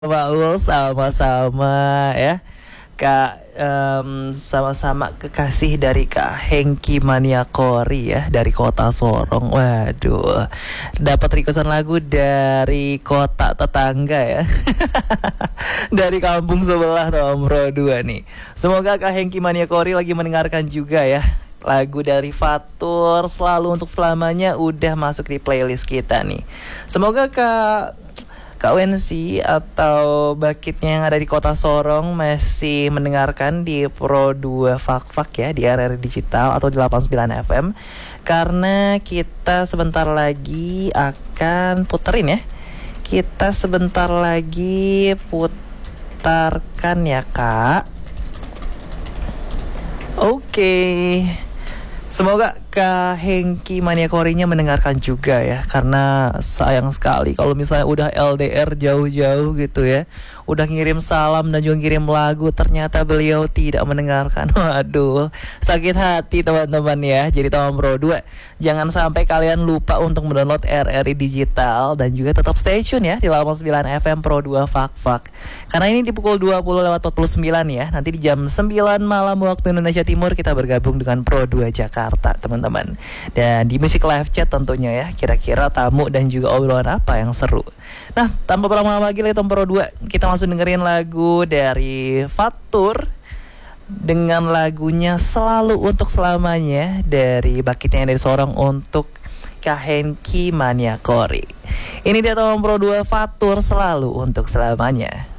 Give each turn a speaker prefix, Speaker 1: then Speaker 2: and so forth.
Speaker 1: Maul sama-sama ya Kak, sama-sama kekasih dari Kak Hengki Maniakori ya, dari kota Sorong. Waduh, dapat requestan lagu dari kota tetangga ya. Dari kampung sebelah nomor 2 nih. Semoga Kak Hengki Maniakori lagi mendengarkan juga ya. Lagu dari Fatur Selalu Untuk Selamanya udah masuk di playlist kita nih. Semoga Kak Wensi atau Bakitnya yang ada di kota Sorong masih mendengarkan di Pro 2 Fak ya, di RRI Digital atau di 89 FM. Karena kita sebentar lagi akan puterin ya. Kita sebentar lagi putarkan ya Kak. Oke. Semoga Kak Hengki Maniakorinya mendengarkan juga ya. Karena sayang sekali kalau misalnya udah LDR jauh-jauh gitu ya, udah ngirim salam dan juga ngirim lagu, ternyata beliau tidak mendengarkan. Waduh, sakit hati teman-teman ya. Jadi teman Bro 2, jangan sampai kalian lupa untuk mendownload RRI Digital. Dan juga tetap stay tune ya di 89 FM Pro 2 Fak. Karena ini di pukul 20:49 ya. Nanti di jam 9 malam waktu Indonesia Timur kita bergabung dengan Pro 2 Jakarta teman-teman. Dan di Music Live Chat tentunya ya, kira-kira tamu dan juga obrolan apa yang seru. Nah, tanpa berlama-lama lagi Tom Pro 2, kita langsung dengerin lagu dari Fatur dengan lagunya Selalu Untuk Selamanya dari Bakitnya yang dari Sorong untuk Kak Hengki Maniakori. Ini dia Tom Pro 2 Fatur Selalu Untuk Selamanya.